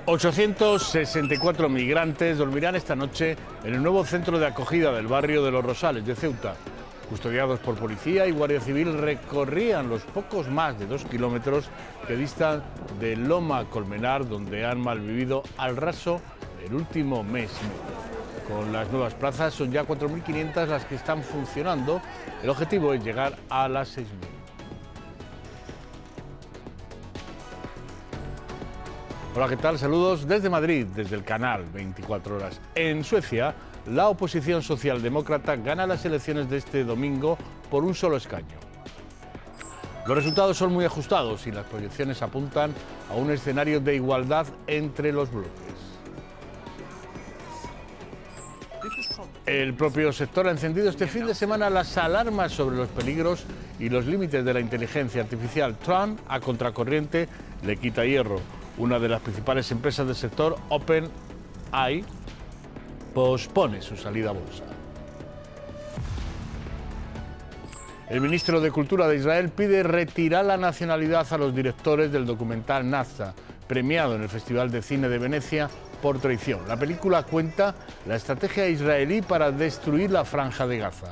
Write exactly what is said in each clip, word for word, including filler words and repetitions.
ochocientos sesenta y cuatro migrantes dormirán esta noche en el nuevo centro de acogida del barrio de Los Rosales de Ceuta. Custodiados por policía y guardia civil, recorrían los pocos más de dos kilómetros que distan de Loma Colmenar, donde han malvivido al raso el último mes y medio. Con las nuevas plazas son ya cuatro mil quinientas las que están funcionando. El objetivo es llegar a las seis mil. Hola, ¿qué tal? Saludos desde Madrid, desde el canal veinticuatro horas. En Suecia, la oposición socialdemócrata gana las elecciones de este domingo por un solo escaño. Los resultados son muy ajustados y las proyecciones apuntan a un escenario de igualdad entre los bloques. El propio sector ha encendido este fin de semana las alarmas sobre los peligros y los límites de la inteligencia artificial. Trump, a contracorriente, le quita hierro. Una de las principales empresas del sector, OpenAI, pospone su salida a bolsa. El ministro de Cultura de Israel pide retirar la nacionalidad a los directores del documental Nazca, premiado en el Festival de Cine de Venecia por traición. La película cuenta la estrategia israelí para destruir la Franja de Gaza.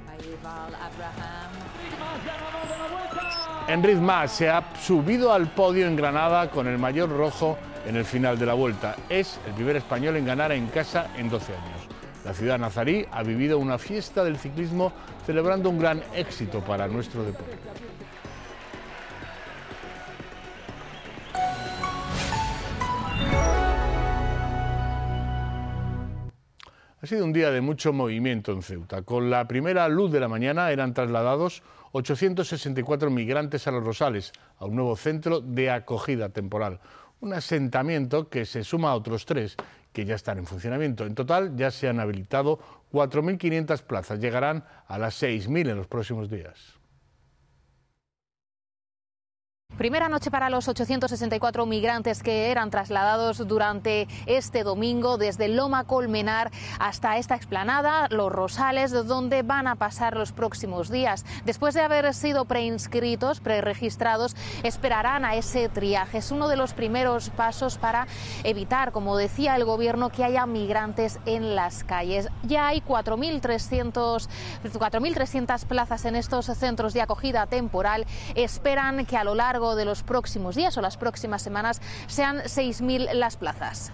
Enric Mas se ha subido al podio en Granada con el maillot rojo en el final de la Vuelta. Es el primer español en ganar en casa en doce años. La ciudad nazarí ha vivido una fiesta del ciclismo celebrando un gran éxito para nuestro deporte. Ha sido un día de mucho movimiento en Ceuta. Con la primera luz de la mañana eran trasladados ochocientos sesenta y cuatro migrantes a Los Rosales, a un nuevo centro de acogida temporal. Un asentamiento que se suma a otros tres que ya están en funcionamiento. En total ya se han habilitado cuatro mil quinientas plazas. Llegarán a las seis mil en los próximos días. Primera noche para los ochocientos sesenta y cuatro migrantes que eran trasladados durante este domingo desde Loma Colmenar hasta esta explanada, Los Rosales, donde van a pasar los próximos días. Después de haber sido preinscritos, preregistrados, esperarán a ese triaje. Es uno de los primeros pasos para evitar, como decía el gobierno, que haya migrantes en las calles. Ya hay cuatro mil trescientas plazas en estos centros de acogida temporal. Esperan que a lo largo de los próximos días o las próximas semanas sean seis mil las plazas.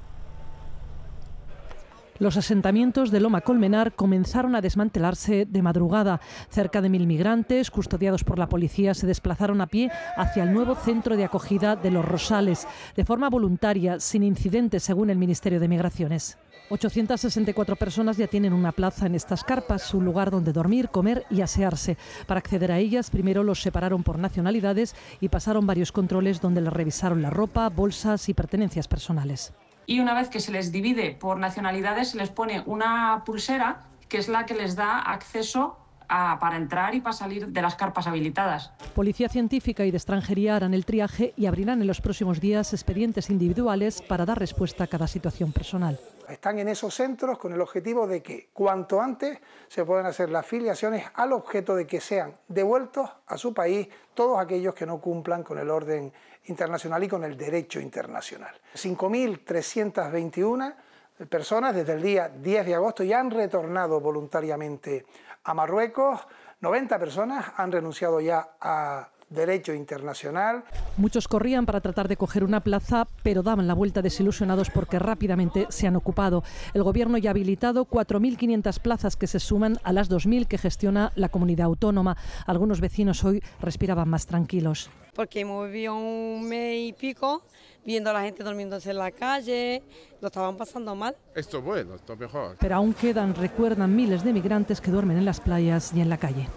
Los asentamientos de Loma Colmenar comenzaron a desmantelarse de madrugada. Cerca de mil migrantes, custodiados por la policía, se desplazaron a pie hacia el nuevo centro de acogida de Los Rosales, de forma voluntaria, sin incidentes, según el Ministerio de Migraciones. ochocientas sesenta y cuatro personas ya tienen una plaza en estas carpas, un lugar donde dormir, comer y asearse. Para acceder a ellas, primero los separaron por nacionalidades y pasaron varios controles donde les revisaron la ropa, bolsas y pertenencias personales. Y una vez que se les divide por nacionalidades, se les pone una pulsera que es la que les da acceso a, para entrar y para salir de las carpas habilitadas. Policía Científica y de Extranjería harán el triaje y abrirán en los próximos días expedientes individuales para dar respuesta a cada situación personal. Están en esos centros con el objetivo de que cuanto antes se puedan hacer las filiaciones al objeto de que sean devueltos a su país todos aquellos que no cumplan con el orden internacional y con el derecho internacional. cinco mil trescientas veintiuna personas desde el día diez de agosto ya han retornado voluntariamente a Marruecos, noventa personas han renunciado ya a derecho internacional. Muchos corrían para tratar de coger una plaza, pero daban la vuelta desilusionados porque rápidamente se han ocupado. El gobierno ya ha habilitado cuatro mil quinientas plazas que se suman a las dos mil que gestiona la comunidad autónoma. Algunos vecinos hoy respiraban más tranquilos. Porque hemos vivido un mes y pico viendo a la gente durmiéndose en la calle, lo estaban pasando mal. Esto es bueno, esto es mejor. Pero aún quedan, recuerdan, miles de migrantes que duermen en las playas y en la calle.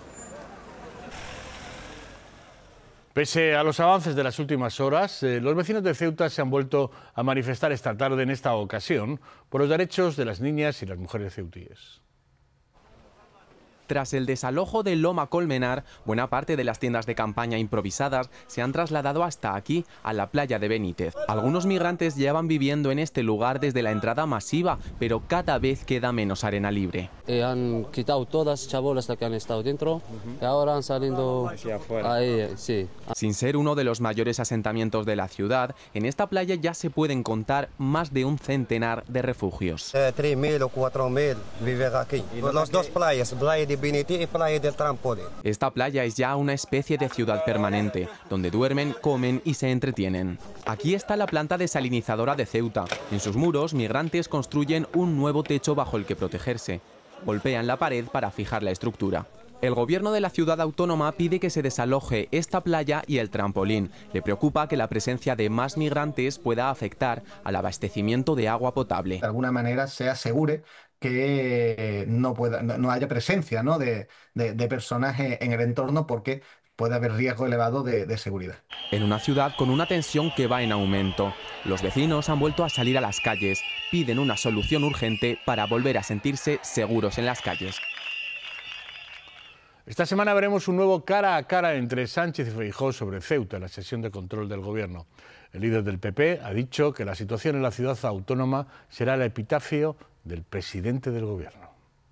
Pese a los avances de las últimas horas, eh, los vecinos de Ceuta se han vuelto a manifestar esta tarde, en esta ocasión, por los derechos de las niñas y las mujeres ceutíes. Tras el desalojo de Loma Colmenar, buena parte de las tiendas de campaña improvisadas se han trasladado hasta aquí, a la playa de Benítez. Algunos migrantes llevan viviendo en este lugar desde la entrada masiva, pero cada vez queda menos arena libre. Eh, han quitado todas las chabolas que han estado dentro uh-huh. y ahora han salido hacia afuera. Ahí, sí. Sin ser uno de los mayores asentamientos de la ciudad, en esta playa ya se pueden contar más de un centenar de refugios. Eh, tres mil o cuatro mil viven aquí. Las dos playas, playa de Benítez y playa del Trampolín. Esta playa es ya una especie de ciudad permanente, donde duermen, comen y se entretienen. Aquí está la planta desalinizadora de Ceuta. En sus muros, migrantes construyen un nuevo techo bajo el que protegerse. Golpean la pared para fijar la estructura. El gobierno de la ciudad autónoma pide que se desaloje esta playa y el trampolín. Le preocupa que la presencia de más migrantes pueda afectar al abastecimiento de agua potable. De alguna manera se asegure que no, pueda, no haya presencia, ¿no? de, de, de personas en el entorno, porque puede haber riesgo elevado de, de seguridad. En una ciudad con una tensión que va en aumento, los vecinos han vuelto a salir a las calles, piden una solución urgente para volver a sentirse seguros en las calles. Esta semana veremos un nuevo cara a cara entre Sánchez y Feijóo sobre Ceuta en la sesión de control del gobierno. El líder del P P ha dicho que la situación en la ciudad autónoma será el epitafio del presidente del gobierno.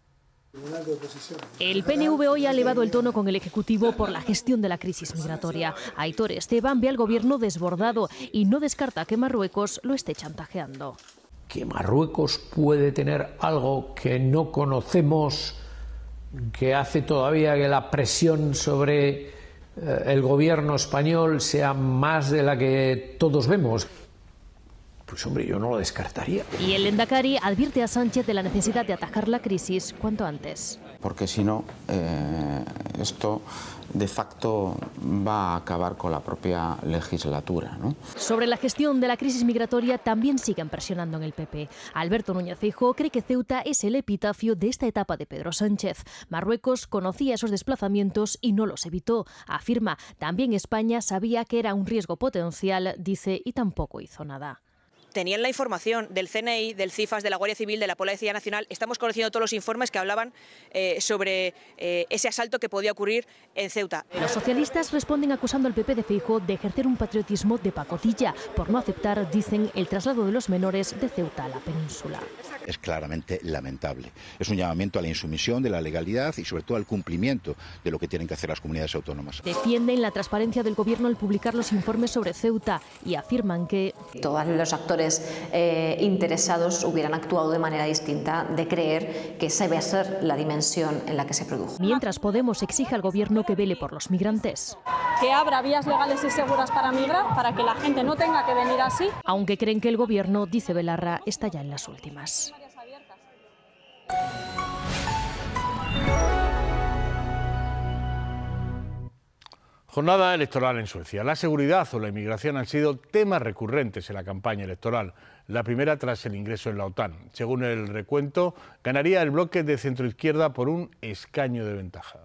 El P N V hoy ha elevado el tono con el Ejecutivo por la gestión de la crisis migratoria. Aitor Esteban ve al gobierno desbordado y no descarta que Marruecos lo esté chantajeando. Que Marruecos puede tener algo que no conocemos, que hace todavía que la presión sobre eh, el gobierno español sea más de la que todos vemos. Pues hombre, yo no lo descartaría. Y el Lehendakari advierte a Sánchez de la necesidad de atajar la crisis cuanto antes. Porque si no, eh, esto de facto va a acabar con la propia legislatura, ¿no? Sobre la gestión de la crisis migratoria también siguen presionando en el P P. Alberto Núñez Feijóo cree que Ceuta es el epitafio de esta etapa de Pedro Sánchez. Marruecos conocía esos desplazamientos y no los evitó. Afirma, también España sabía que era un riesgo potencial, dice, y tampoco hizo nada. Tenían la información del C N I, del CIFAS, de la Guardia Civil, de la Policía Nacional. Estamos conociendo todos los informes que hablaban eh, sobre eh, ese asalto que podía ocurrir en Ceuta. Los socialistas responden acusando al P P de Feijóo de ejercer un patriotismo de pacotilla por no aceptar, dicen, el traslado de los menores de Ceuta a la península. Es claramente lamentable. Es un llamamiento a la insumisión de la legalidad y sobre todo al cumplimiento de lo que tienen que hacer las comunidades autónomas. Defienden la transparencia del gobierno al publicar los informes sobre Ceuta y afirman que todos los actores eh, interesados hubieran actuado de manera distinta, de creer que esa debe ser la dimensión en la que se produjo. Mientras Podemos exige al gobierno que vele por los migrantes. Que abra vías legales y seguras para migrar, para que la gente no tenga que venir así. Aunque creen que el gobierno, dice Belarra, está ya en las últimas. Jornada electoral en Suecia. La seguridad o la inmigración han sido temas recurrentes en la campaña electoral. La primera tras el ingreso en la OTAN. Según el recuento, ganaría el bloque de centroizquierda por un escaño de ventaja.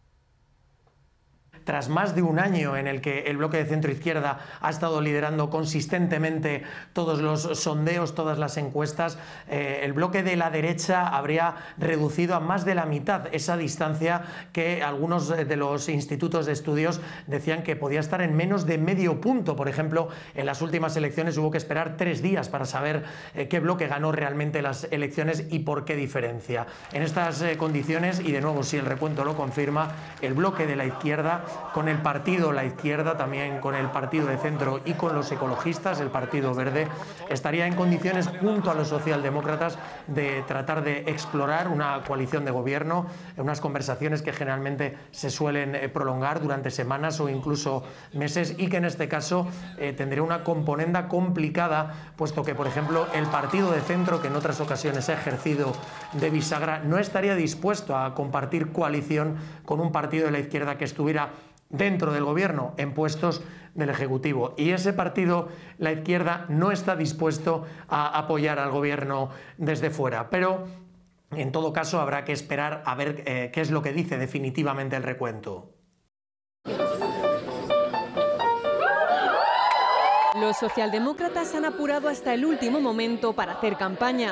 Tras más de un año en el que el bloque de centro-izquierda ha estado liderando consistentemente todos los sondeos, todas las encuestas, eh, el bloque de la derecha habría reducido a más de la mitad esa distancia que algunos de los institutos de estudios decían que podía estar en menos de medio punto. Por ejemplo, en las últimas elecciones hubo que esperar tres días para saber eh, qué bloque ganó realmente las elecciones y por qué diferencia. En estas eh, condiciones, y de nuevo si el recuento lo confirma, el bloque de la izquierda, con el partido La Izquierda, también con el partido de centro y con los ecologistas, el Partido Verde, estaría en condiciones junto a los socialdemócratas de tratar de explorar una coalición de gobierno, unas conversaciones que generalmente se suelen prolongar durante semanas o incluso meses y que en este caso eh, tendría una componenda complicada, puesto que, por ejemplo, el partido de centro, que en otras ocasiones ha ejercido de bisagra, no estaría dispuesto a compartir coalición con un partido de la izquierda que estuviera dentro del gobierno, en puestos del Ejecutivo. Y ese partido, la izquierda, no está dispuesto a apoyar al gobierno desde fuera. Pero, en todo caso, habrá que esperar a ver eh, qué es lo que dice definitivamente el recuento. Los socialdemócratas han apurado hasta el último momento para hacer campaña.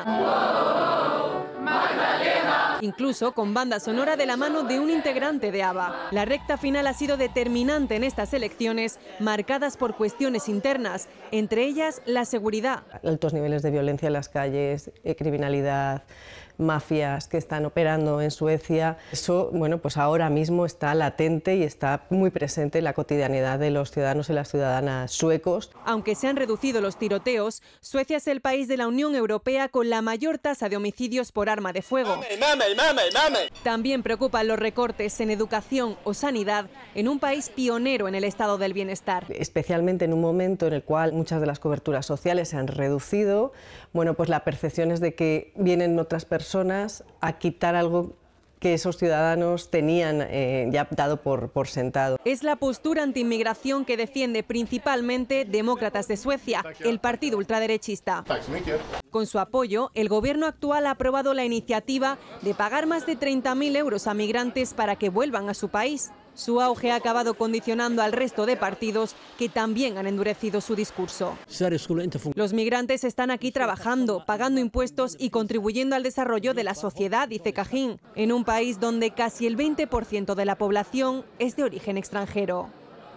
Incluso con banda sonora de la mano de un integrante de ABBA. La recta final ha sido determinante en estas elecciones, marcadas por cuestiones internas, entre ellas la seguridad. Altos niveles de violencia en las calles, eh, criminalidad, mafias que están operando en Suecia. Eso, bueno, pues ahora mismo está latente y está muy presente en la cotidianidad de los ciudadanos y las ciudadanas suecos. Aunque se han reducido los tiroteos, Suecia es el país de la Unión Europea con la mayor tasa de homicidios por arma de fuego. ¡Mame, mame, mame, mame! También preocupan los recortes en educación o sanidad en un país pionero en el estado del bienestar. Especialmente en un momento en el cual muchas de las coberturas sociales se han reducido, bueno, pues la percepción es de que vienen otras personas personas a quitar algo que esos ciudadanos tenían eh, ya dado por, por sentado. Es la postura antiinmigración que defiende principalmente Demócratas de Suecia, el partido ultraderechista. Con su apoyo, el gobierno actual ha aprobado la iniciativa de pagar más de treinta mil euros a migrantes para que vuelvan a su país. Su auge ha acabado condicionando al resto de partidos que también han endurecido su discurso. Los migrantes están aquí trabajando, pagando impuestos y contribuyendo al desarrollo de la sociedad, dice Cajín, en un país donde casi el veinte por ciento de la población es de origen extranjero.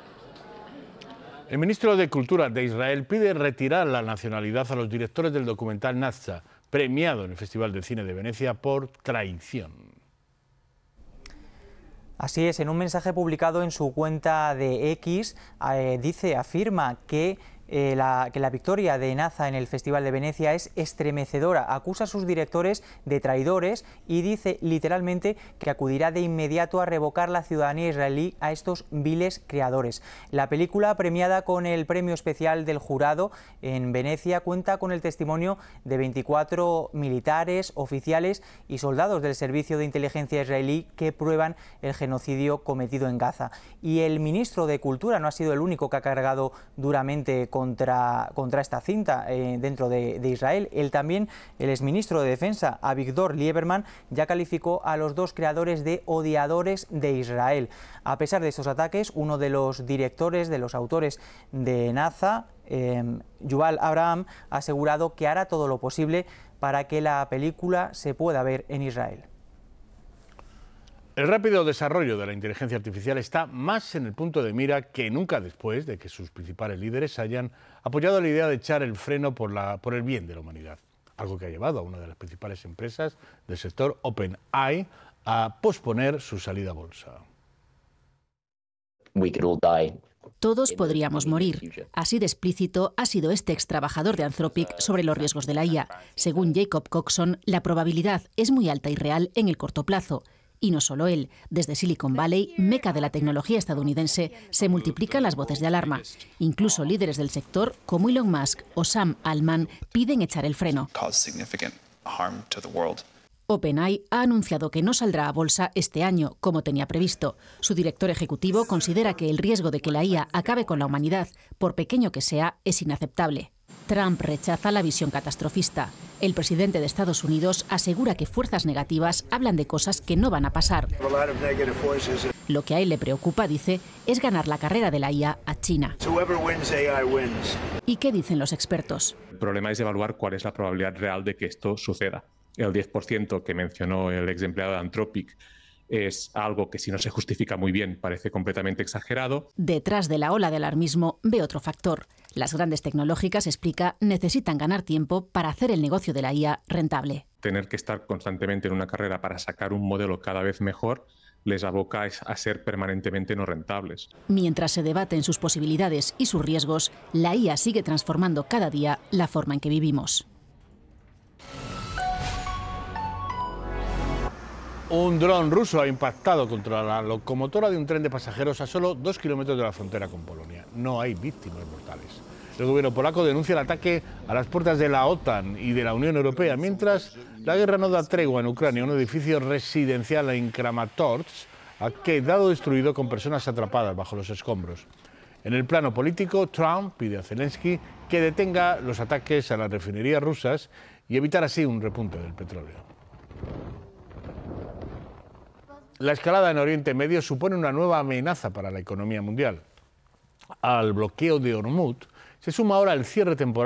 El ministro de Cultura de Israel pide retirar la nacionalidad a los directores del documental Nazca, premiado en el Festival de Cine de Venecia por traición. Así es, en un mensaje publicado en su cuenta de X, eh, dice, afirma que, eh, la, que la victoria de Nazca en el Festival de Venecia es estremecedora. Acusa a sus directores de traidores y dice literalmente que acudirá de inmediato a revocar la ciudadanía israelí a estos viles creadores. La película, premiada con el premio especial del jurado en Venecia, cuenta con el testimonio de veinticuatro militares, oficiales y soldados del servicio de inteligencia israelí que prueban el genocidio cometido en Gaza. Y el ministro de Cultura no ha sido el único que ha cargado duramente contra, contra esta cinta eh, dentro de, de Israel. Él también, el exministro de Defensa, Avigdor Lieberman, ya calificó a los dos creadores de odiadores de Israel. A pesar de estos ataques, uno de los directores, de los autores de Nazca, eh, Yuval Abraham, ha asegurado que hará todo lo posible para que la película se pueda ver en Israel. El rápido desarrollo de la inteligencia artificial está más en el punto de mira que nunca después de que sus principales líderes hayan apoyado la idea de echar el freno por, la, por el bien de la humanidad, algo que ha llevado a una de las principales empresas del sector, OpenAI, a posponer su salida a bolsa. Todos podríamos morir. Así de explícito ha sido este ex trabajador de Anthropic sobre los riesgos de la I A. Según Jacob Coxon, la probabilidad es muy alta y real en el corto plazo. Y no solo él, desde Silicon Valley, meca de la tecnología estadounidense, se multiplican las voces de alarma. Incluso líderes del sector, como Elon Musk o Sam Altman, piden echar el freno. OpenAI ha anunciado que no saldrá a bolsa este año, como tenía previsto. Su director ejecutivo considera que el riesgo de que la I A acabe con la humanidad, por pequeño que sea, es inaceptable. Trump rechaza la visión catastrofista. El presidente de Estados Unidos asegura que fuerzas negativas hablan de cosas que no van a pasar. Lo que a él le preocupa, dice, es ganar la carrera de la I A a China. ¿Y qué dicen los expertos? El problema es evaluar cuál es la probabilidad real de que esto suceda. El diez por ciento que mencionó el ex empleado de Anthropic es algo que, si no se justifica muy bien, parece completamente exagerado. Detrás de la ola de alarmismo ve otro factor. Las grandes tecnológicas, explica, necesitan ganar tiempo para hacer el negocio de la I A rentable. Tener que estar constantemente en una carrera para sacar un modelo cada vez mejor les aboca a ser permanentemente no rentables. Mientras se debaten sus posibilidades y sus riesgos, la I A sigue transformando cada día la forma en que vivimos. Un dron ruso ha impactado contra la locomotora de un tren de pasajeros a solo dos kilómetros de la frontera con Polonia. No hay víctimas mortales. El gobierno polaco denuncia el ataque a las puertas de la OTAN y de la Unión Europea, mientras la guerra no da tregua en Ucrania. Un edificio residencial en Kramatorsk ha quedado destruido con personas atrapadas bajo los escombros. En el plano político, Trump pide a Zelensky que detenga los ataques a las refinerías rusas y evitar así un repunte del petróleo. La escalada en Oriente Medio supone una nueva amenaza para la economía mundial. Al bloqueo de Hormuz, Se suma ahora el cierre temporal